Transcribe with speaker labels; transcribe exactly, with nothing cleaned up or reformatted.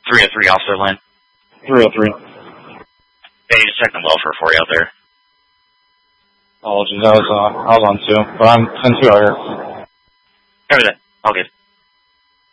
Speaker 1: three oh three, Officer Lynn.
Speaker 2: three oh three.
Speaker 1: Hey, just checking the welfare for you out there.
Speaker 2: Apologies, I was, uh, I was on two, but I'm ten two out here.
Speaker 1: Everything. All good.